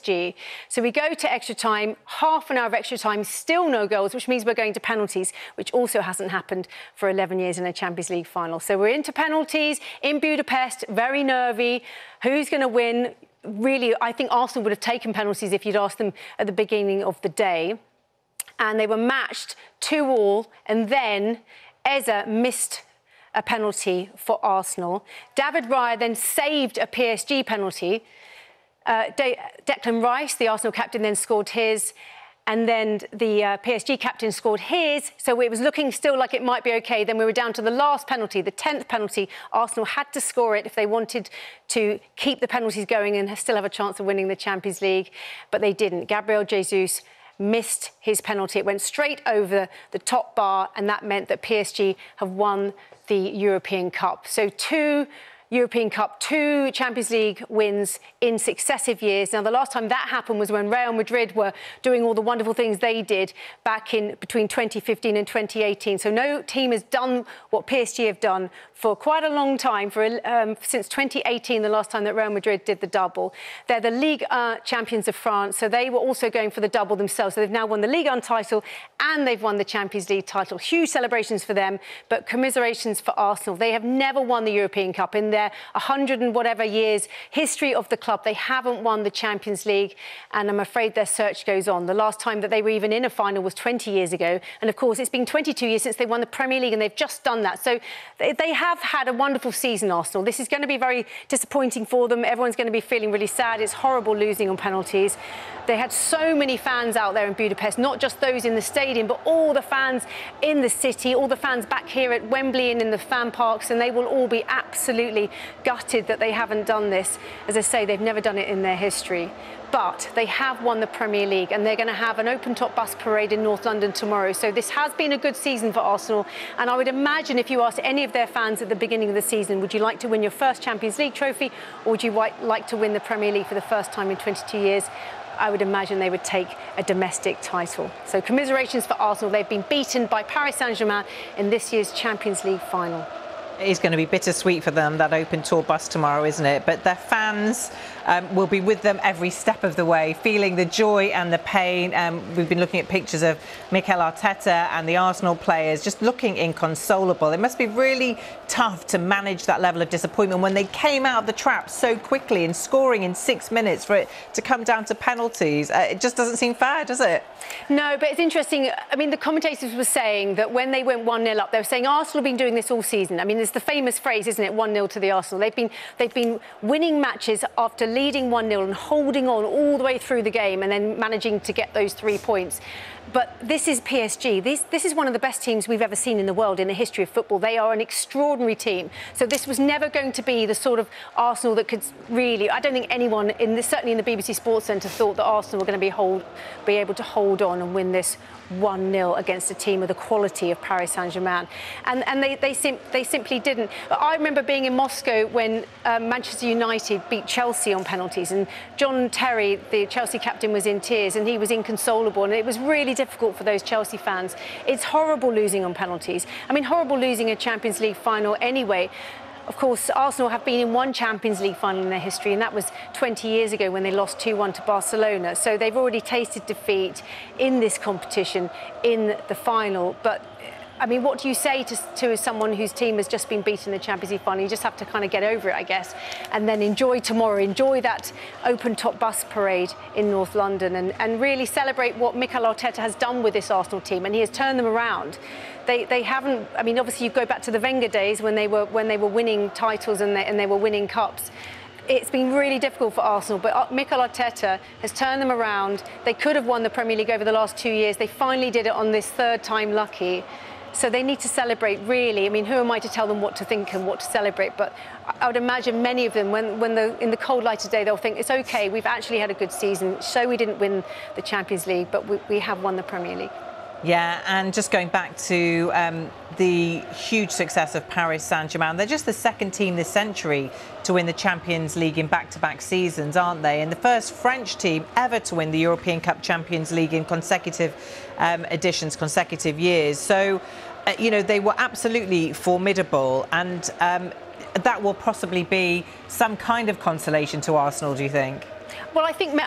PSG. So we go to extra time, half an hour of extra time, still no goals, which means we're going to penalties, which also hasn't happened for 11 years in a Champions League final. So we're into penalties in Budapest, very nervy. Who's going to win? Really, I think Arsenal would have taken penalties if you'd asked them at the beginning of the day. And they were matched 2-2, and then Eze missed a penalty for Arsenal. David Raya then saved a PSG penalty. Declan Rice, the Arsenal captain, then scored his, and then the PSG captain scored his. So it was looking still like it might be OK. Then we were down to the last penalty, the 10th penalty. Arsenal had to score it if they wanted to keep the penalties going and still have a chance of winning the Champions League, but they didn't. Gabriel Jesus missed his penalty. It went straight over the top bar, and that meant that PSG have won the European Cup. So 2 European Cup, 2 Champions League wins in successive years. Now, the last time that happened was when Real Madrid were doing all the wonderful things they did back in between 2015 and 2018. So no team has done what PSG have done for quite a long time, since 2018, the last time that Real Madrid did the double. They're the Ligue 1 champions of France, so they were also going for the double themselves. So they've now won the Ligue 1 title and they've won the Champions League title. Huge celebrations for them, but commiserations for Arsenal. They have never won the European Cup in their 100 and whatever years history of the club. They haven't won the Champions League, and I'm afraid their search goes on. The last time that they were even in a final was 20 years ago, and of course it's been 22 years since they won the Premier League, and they've just done that. So they have had a wonderful season, Arsenal. This is going to be very disappointing for them. Everyone's going to be feeling really sad. It's horrible losing on penalties. They had so many fans out there in Budapest, not just those in the stadium, but all the fans in the city, all the fans back here at Wembley and in the fan parks, and they will all be absolutely gutted that they haven't done this. As I say, they've never done it in their history. But they have won the Premier League, and they're going to have an open-top bus parade in North London tomorrow. So this has been a good season for Arsenal. And I would imagine if you asked any of their fans at the beginning of the season, would you like to win your first Champions League trophy, or would you like to win the Premier League for the first time in 22 years? I would imagine they would take a domestic title. So commiserations for Arsenal. They've been beaten by Paris Saint-Germain in this year's Champions League final. It is going to be bittersweet for them, that open tour bus tomorrow, isn't it? But their fans will be with them every step of the way, feeling the joy and the pain. We've been looking at pictures of Mikel Arteta and the Arsenal players just looking inconsolable. It must be really tough to manage that level of disappointment when they came out of the trap so quickly and scoring in 6 minutes for it to come down to penalties. It just doesn't seem fair, does it? No, but it's interesting. I mean, the commentators were saying that when they went 1-0 up, they were saying Arsenal have been doing this all season. I mean, there's the famous phrase, isn't it, 1-0 to the Arsenal. They've been winning matches after leading 1-0 and holding on all the way through the game and then managing to get those 3 points. But this is PSG. This is one of the best teams we've ever seen in the world in the history of football. They are an extraordinary team. So this was never going to be the sort of Arsenal that could really... I don't think anyone, certainly in the BBC Sports Centre, thought that Arsenal were going to be able to hold on and win this 1-0 against a team of the quality of Paris Saint-Germain. And they simply didn't. I remember being in Moscow when Manchester United beat Chelsea on penalties, and John Terry, the Chelsea captain, was in tears and he was inconsolable, and it was really difficult for those Chelsea fans. It's horrible losing on penalties. I mean, horrible losing a Champions League final anyway. Of course, Arsenal have been in one Champions League final in their history, and that was 20 years ago when they lost 2-1 to Barcelona. So they've already tasted defeat in this competition in the final. But I mean, what do you say to someone whose team has just been beaten in the Champions League final? You just have to kind of get over it, I guess, and then enjoy tomorrow, enjoy that open-top bus parade in North London, and really celebrate what Mikel Arteta has done with this Arsenal team, and he has turned them around. They haven't. I mean, obviously, you go back to the Wenger days when they were winning titles and they were winning cups. It's been really difficult for Arsenal, but Mikel Arteta has turned them around. They could have won the Premier League over the last 2 years. They finally did it on this third time lucky. So they need to celebrate, really. I mean, who am I to tell them what to think and what to celebrate? But I would imagine many of them, in the cold light of day, they'll think, it's OK, we've actually had a good season. So we didn't win the Champions League, but we have won the Premier League. Yeah, and just going back to the huge success of Paris Saint-Germain, they're just the second team this century to win the Champions League in back-to-back seasons, aren't they? And the first French team ever to win the European Cup Champions League in consecutive editions, consecutive years. So, you know, they were absolutely formidable, and that will possibly be some kind of consolation to Arsenal, do you think? Well, I think